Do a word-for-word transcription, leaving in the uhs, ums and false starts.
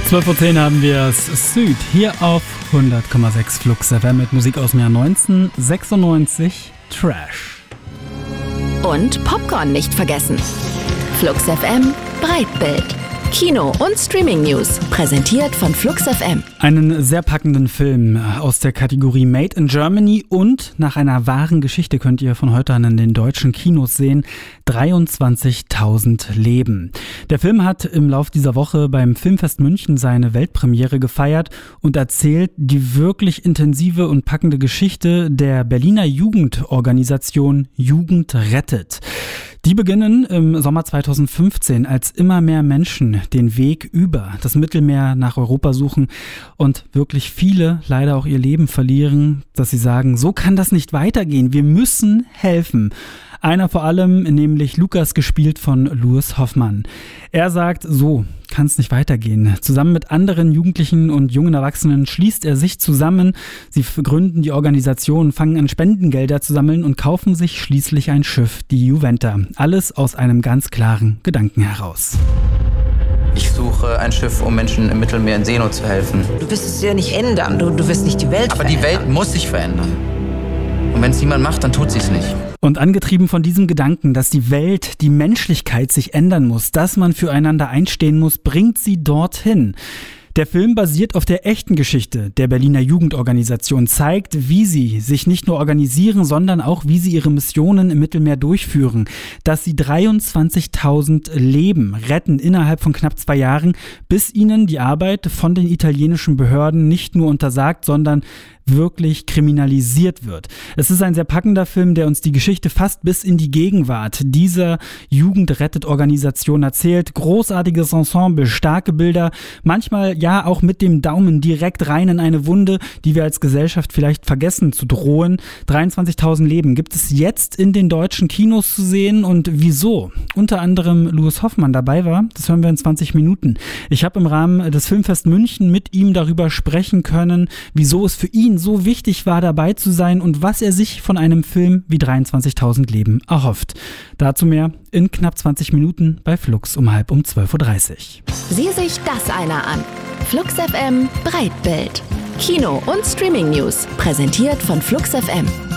zwölf Uhr zehn haben wir es Süd hier auf hundert Komma sechs Flux F M mit Musik aus dem Jahr neunzehnhundertsechsundneunzig, Trash. Und Popcorn nicht vergessen. Flux F M Breitbild. Kino- und Streaming-News, präsentiert von Flux F M. Einen sehr packenden Film aus der Kategorie Made in Germany und nach einer wahren Geschichte könnt ihr von heute an in den deutschen Kinos sehen. dreiundzwanzigtausend Leben. Der Film hat im Lauf dieser Woche beim Filmfest München seine Weltpremiere gefeiert und erzählt die wirklich intensive und packende Geschichte der Berliner Jugendorganisation Jugend rettet. Die beginnen im Sommer zweitausendfünfzehn, als immer mehr Menschen den Weg über das Mittelmeer nach Europa suchen und wirklich viele leider auch ihr Leben verlieren, dass sie sagen, so kann das nicht weitergehen, wir müssen helfen. Einer vor allem, nämlich Lukas, gespielt von Louis Hoffmann. Er sagt, so kann es nicht weitergehen. Zusammen mit anderen Jugendlichen und jungen Erwachsenen schließt er sich zusammen. Sie gründen die Organisation, fangen an Spendengelder zu sammeln und kaufen sich schließlich ein Schiff, die Juventa. Alles aus einem ganz klaren Gedanken heraus. Ich suche ein Schiff, um Menschen im Mittelmeer in Seenot zu helfen. Du wirst es ja nicht ändern, du, du wirst nicht die Welt Aber verändern. die Welt muss sich verändern. Und wenn es niemand macht, dann tut sie es nicht. Und angetrieben von diesem Gedanken, dass die Welt, die Menschlichkeit sich ändern muss, dass man füreinander einstehen muss, bringt sie dorthin. Der Film basiert auf der echten Geschichte der Berliner Jugendorganisation, zeigt, wie sie sich nicht nur organisieren, sondern auch, wie sie ihre Missionen im Mittelmeer durchführen. Dass sie dreiundzwanzigtausend Leben retten innerhalb von knapp zwei Jahren, bis ihnen die Arbeit von den italienischen Behörden nicht nur untersagt, sondern wirklich kriminalisiert wird. Es ist ein sehr packender Film, der uns die Geschichte fast bis in die Gegenwart dieser Jugend-Rettet-Organisation erzählt. Großartiges Ensemble, starke Bilder, manchmal ja auch mit dem Daumen direkt rein in eine Wunde, die wir als Gesellschaft vielleicht vergessen zu drohen. dreiundzwanzigtausend Leben gibt es jetzt in den deutschen Kinos zu sehen und wieso? Unter anderem Louis Hoffmann dabei war, das hören wir in zwanzig Minuten. Ich habe im Rahmen des Filmfest München mit ihm darüber sprechen können, wieso es für ihn so wichtig war, dabei zu sein und was er sich von einem Film wie dreiundzwanzigtausend Leben erhofft. Dazu mehr in knapp zwanzig Minuten bei Flux um halb um zwölf Uhr dreißig. Sieh sich das einer an. Flux F M Breitbild. Kino- und Streaming-News, präsentiert von Flux F M.